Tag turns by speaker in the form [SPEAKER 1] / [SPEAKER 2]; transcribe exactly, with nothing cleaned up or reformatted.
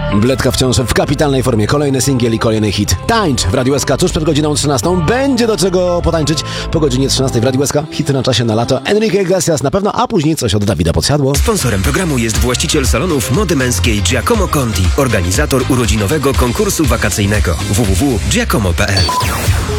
[SPEAKER 1] Bledka wciąż w kapitalnej formie. Kolejny singiel i kolejny hit. Tańcz w Radiu S K tuż przed godziną trzynastą. Będzie do czego potańczyć po godzinie trzynastej w Radiu S K. Hity na czasie na lato. Enrique Iglesias na pewno, a później coś od Dawida Podsiadło.
[SPEAKER 2] Sponsorem programu jest właściciel salonów mody męskiej Giacomo Conti, organizator urodzinowego konkursu wakacyjnego w w w kropka giacomo kropka p l.